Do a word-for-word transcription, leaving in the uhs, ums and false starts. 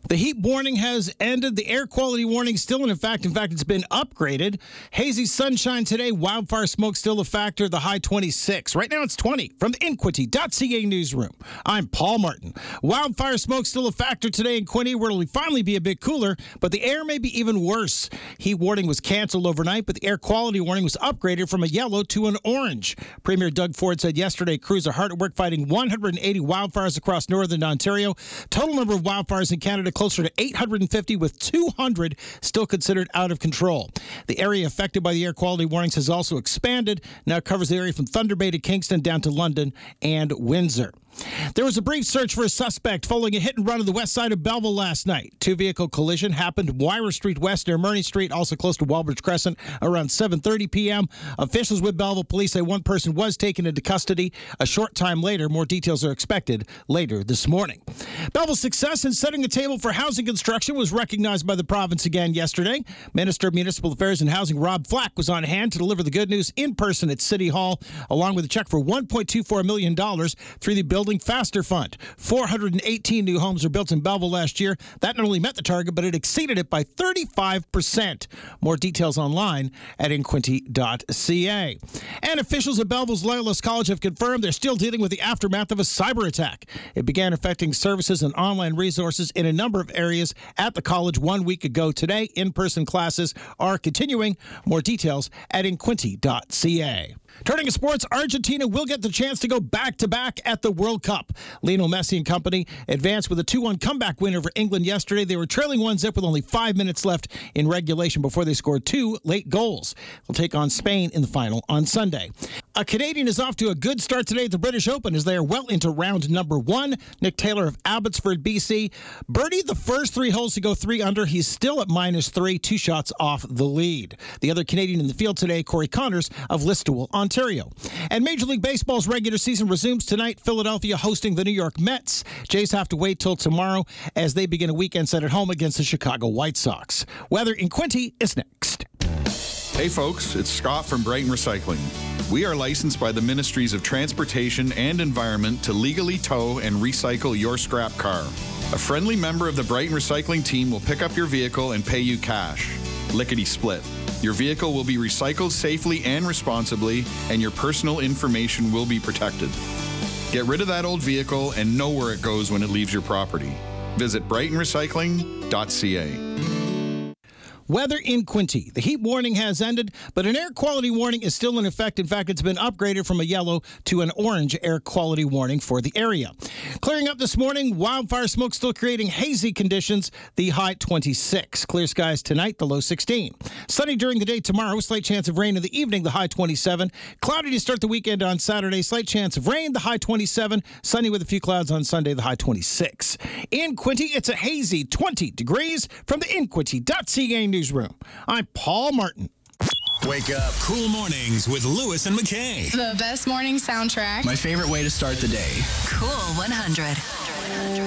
The heat warning has ended. The air quality warning still in effect. In fact, it's been upgraded. Hazy sunshine today. Wildfire smoke still a factor. The high twenty-six. Right now it's twenty. From the Inquity dot C A newsroom, I'm Paul Martin. Wildfire smoke still a factor today in Quinte, where it'll finally be a bit cooler, but the air may be even worse. Heat warning was canceled overnight, but the air quality warning was upgraded from a yellow to an orange. Premier Doug Ford said yesterday crews are hard at work fighting one hundred eighty wildfires across northern Ontario. Total number of wildfires in Canada closer to eight hundred fifty, with two hundred still considered out of control. The area affected by the air quality warnings has also expanded. Now covers the area from Thunder Bay to Kingston down to London and Windsor. There was a brief search for a suspect following a hit and run on the west side of Belleville last night. Two-vehicle collision happened Wyra Street West near Murney Street, also close to Walbridge Crescent, around seven thirty p.m. Officials with Belleville Police say one person was taken into custody a short time later. More details are expected later this morning. Belleville's success in setting the table for housing construction was recognized by the province again yesterday. Minister of Municipal Affairs and Housing Rob Flack was on hand to deliver the good news in person at City Hall, along with a check for one point two four million dollars through the Building Faster Fund. four hundred eighteen new homes were built in Belleville last year. That not only met the target, but it exceeded it by thirty-five percent. More details online at inquinty dot c a. And officials at Belleville's Loyalist College have confirmed they're still dealing with the aftermath of a cyber attack. It began affecting services and online resources in a number of areas at the college one week ago. Today, in-person classes are continuing. More details at inquinty dot c a. Turning to sports, Argentina will get the chance to go back-to-back at the World Cup. Lionel Messi and company advanced with a two one comeback win over England yesterday. They were trailing one zip with only five minutes left in regulation before they scored two late goals. They'll take on Spain in the final on Sunday. A Canadian is off to a good start today at the British Open as they are well into round number one. Nick Taylor of Abbotsford, B C, birdied the first three holes to go three under. He's still at minus three, two shots off the lead. The other Canadian in the field today, Corey Connors of Listowel, Ontario. And Major League Baseball's regular season resumes tonight. Philadelphia hosting the New York Mets. Jays have to wait till tomorrow as they begin a weekend set at home against the Chicago White Sox. Weather in Quinte is next. Hey folks, it's Scott from Brighton Recycling. We are licensed by the Ministries of Transportation and Environment to legally tow and recycle your scrap car. A friendly member of the Brighton Recycling team will pick up your vehicle and pay you cash. Lickety split. Your vehicle will be recycled safely and responsibly, and your personal information will be protected. Get rid of that old vehicle and know where it goes when it leaves your property. Visit brighton recycling dot c a. Weather in Quinte. The heat warning has ended, but an air quality warning is still in effect. In fact, it's been upgraded from a yellow to an orange air quality warning for the area. Clearing up this morning, wildfire smoke still creating hazy conditions, the high twenty-six. Clear skies tonight, the low sixteen. Sunny during the day tomorrow, slight chance of rain in the evening, the high twenty-seven. Cloudy to start the weekend on Saturday, slight chance of rain, the high twenty-seven. Sunny with a few clouds on Sunday, the high twenty-six. In Quinte, it's a hazy twenty degrees from the inquinty dot c a newsroom. I'm Paul Martin. Wake up. Cool mornings with Lewis and McKay. The best morning soundtrack. My favorite way to start the day. Cool one hundred.